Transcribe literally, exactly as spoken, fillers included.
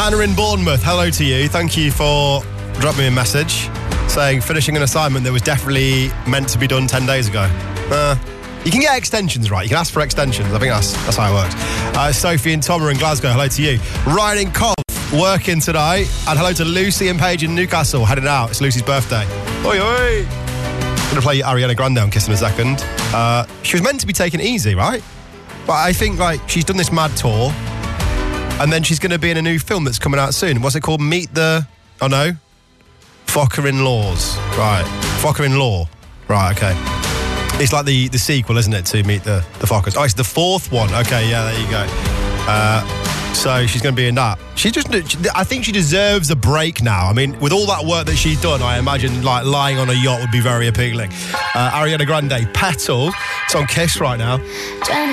Hannah in Bournemouth, hello to you. Thank you for dropping me a message saying finishing an assignment that was definitely meant to be done ten days ago. Uh, you can get extensions, right? You can ask for extensions. I think that's that's how it works. Uh, Sophie and Tom are in Glasgow, hello to you. Ryan in Cov, working today. And hello to Lucy and Paige in Newcastle, heading out. It's Lucy's birthday. Oi, oi. Going to play Ariana Grande on Kiss in a second. Uh, she was meant to be taken easy, right? But I think, like, she's done this mad tour, and then she's going to be in a new film that's coming out soon. What's it called? Meet the... Oh, no? Focker-in-Laws. Right. Focker-in-Law. Right, okay. It's like the, the sequel, isn't it, to Meet the, the Fockers? Oh, it's the fourth one. Okay, yeah, there you go. Uh, so she's going to be in that. She just... I think she deserves a break now. I mean, with all that work that she's done, I imagine, like, lying on a yacht would be very appealing. Uh, Ariana Grande, Petal. It's on Kiss right now.